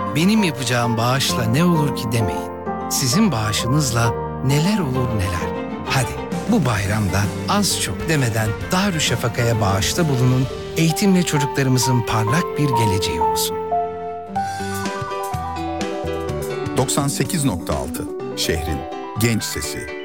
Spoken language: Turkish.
Benim yapacağım bağışla ne olur ki demeyin. Sizin bağışınızla neler olur neler. Hadi bu bayramda az çok demeden Darüşşafaka'ya bağışta bulunun, eğitimle çocuklarımızın parlak bir geleceği olsun. 98.6 şehrin genç sesi.